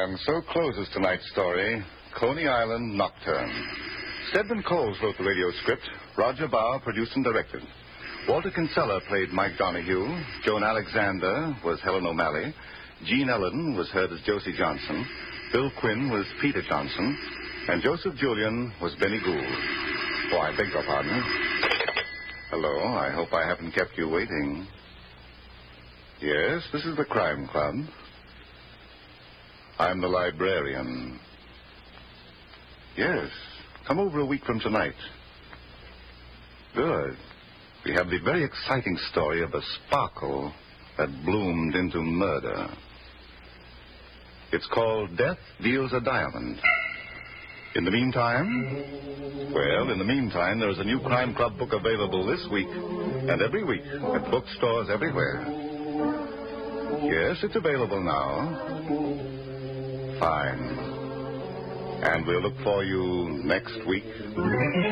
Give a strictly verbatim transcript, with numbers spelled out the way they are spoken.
And so closes tonight's story, Coney Island Nocturne. Stedman Coles wrote the radio script. Roger Bauer produced and directed. Walter Kinsella played Mike Donahue. Joan Alexander was Helen O'Malley. Jean Ellen was heard as Josie Johnson. Bill Quinn was Peter Johnson. And Joseph Julian was Benny Gould. Oh, I beg your pardon. Hello, I hope I haven't kept you waiting. Yes, this is the Crime Club. I'm the librarian. Yes, come over a week from tonight. Good. We have the very exciting story of a sparkle that bloomed into murder. It's called Death Deals a Diamond. In the meantime, well, in the meantime, there is a new Crime Club book available this week and every week at bookstores everywhere. Yes, it's available now. Fine. And we'll look for you next week.